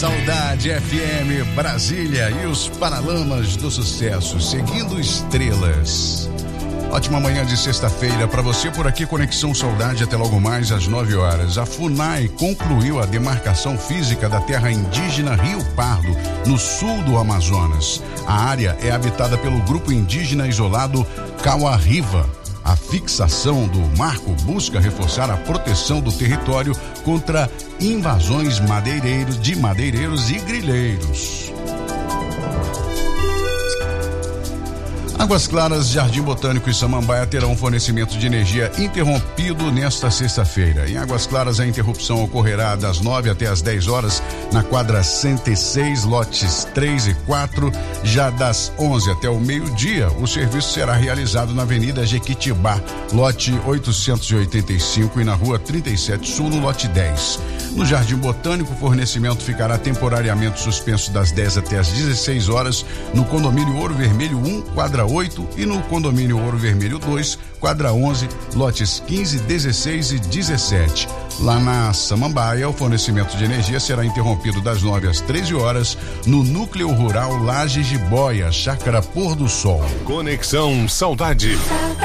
Saudade FM Brasília e os Paralamas do Sucesso, seguindo estrelas. Ótima manhã de sexta-feira para você por aqui, Conexão Saudade até logo mais às 9 horas. A FUNAI concluiu a demarcação física da terra indígena Rio Pardo, no sul do Amazonas. A área é habitada pelo grupo indígena isolado Cauarriva. A fixação do marco busca reforçar a proteção do território contra invasões de madeireiros e grileiros. Águas Claras, Jardim Botânico e Samambaia terão fornecimento de energia interrompido nesta sexta-feira. Em Águas Claras, a interrupção ocorrerá das 9 até as 10 horas na quadra 106, lotes 3 e 4. Já das 11 até o meio-dia, o serviço será realizado na Avenida Jequitibá, lote 885 e na Rua 37 Sul, no lote 10. No Jardim Botânico, o fornecimento ficará temporariamente suspenso das 10 até as 16 horas no condomínio Ouro Vermelho 1, quadra 8 e no condomínio Ouro Vermelho 2, quadra 11, lotes 15, 16 e 17. Lá na Samambaia, o fornecimento de energia será interrompido das 9 às 13 horas no núcleo rural Lajes de Boia, Chácara Pôr do Sol. Conexão Saudade.